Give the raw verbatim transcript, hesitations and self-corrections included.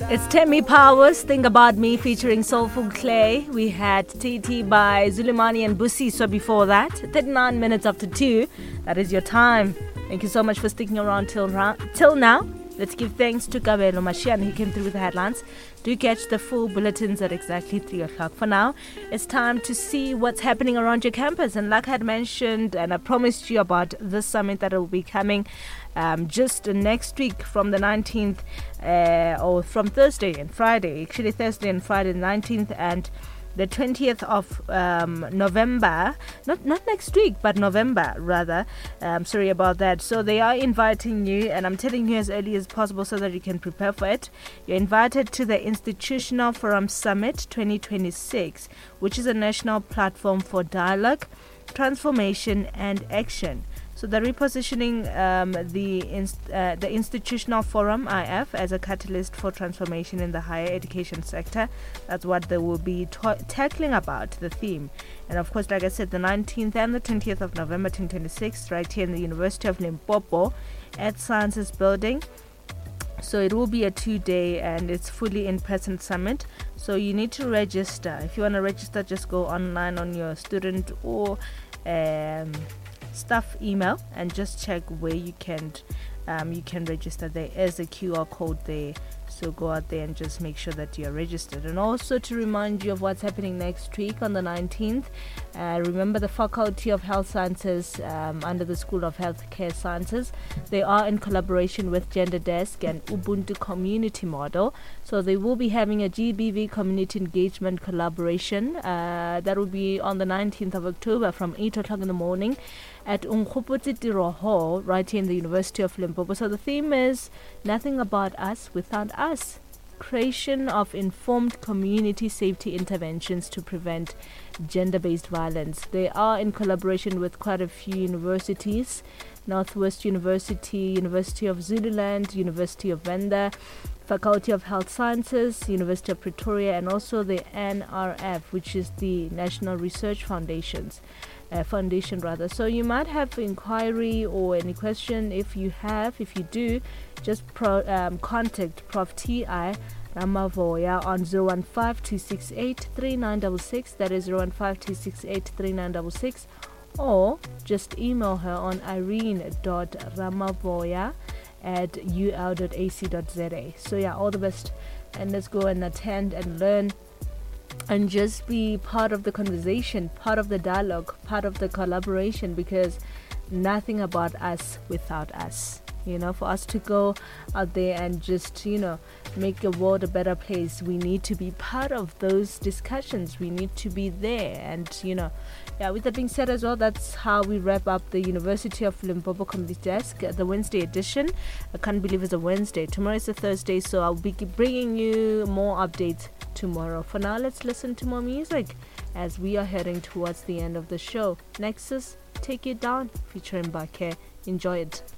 It's Temi Powers, Think About Me featuring Soulful Clay. We had T T by Zulimani and Busiswa before that. thirty-nine minutes after two. That is your time. Thank you so much for sticking around till, ra- till now. Let's give thanks to Kabelo Mashian. He came through with the headlines. Do catch the full bulletins at exactly three o'clock. For now, it's time to see what's happening around your campus. And like I had mentioned, and I promised you about this summit that will be coming um, just next week from the nineteenth, uh, or from Thursday and Friday. Actually, Thursday and Friday, the nineteenth and the twentieth of um, November, not not next week, but November rather. Um, sorry about that. So they are inviting you, and I'm telling you as early as possible so that you can prepare for it. You're invited to the Institutional Forum Summit twenty twenty-six, which is a national platform for dialogue, transformation, and action. So they're repositioning um, the inst- uh, the Institutional Forum I F as a catalyst for transformation in the higher education sector. That's what they will be ta- tackling about, the theme. And of course, like I said, the nineteenth and the twentieth of November twenty twenty-six, right here in the University of Limpopo at Sciences Building. So it will be a two-day and it's fully in-person summit. So you need to register. If you want to register, just go online on your student or um, staff email and just check where you can um, you can register. There is a Q R code there, so go out there and just make sure that you're registered. And also to remind you of what's happening next week on the nineteenth, uh, remember the Faculty of Health Sciences um, under the School of Healthcare Sciences, they are in collaboration with Gender Desk and Ubuntu Community Model. So they will be having a G B V community engagement collaboration uh, that will be on the nineteenth of October from eight o'clock in the morning at Umkhopotsi Tiro Hall right here in the University of Limpopo. So the theme is Nothing About Us Without Us. Creation of informed community safety interventions to prevent gender-based violence. They are in collaboration with quite a few universities: Northwest University, University of Zululand, University of Venda, Faculty of Health Sciences, University of Pretoria, and also the N R F, which is the National Research Foundations. Uh, foundation rather. So you might have inquiry or any question. If you have, if you do, just pro, um, contact Prof T I Ramavoya on zero one five two six eight three nine six six. That is zero one five two six eight three nine six six, or just email her on irene dot ramavoya at u l dot a c dot z a. So yeah, all the best, and let's go and attend and learn and just be part of the conversation, part of the dialogue, part of the collaboration, because nothing about us without us. You know, for us to go out there and just, you know, make the world a better place, we need to be part of those discussions. We need to be there. And, you know, yeah, with that being said as well, that's how we wrap up the University of Limpopo Community Desk, the Wednesday edition. I can't believe it's a Wednesday. Tomorrow is a Thursday, so I'll be bringing you more updates tomorrow. For now, let's listen to more music as we are heading towards the end of the show. Nexus, Take It Down, featuring Bake. Enjoy it.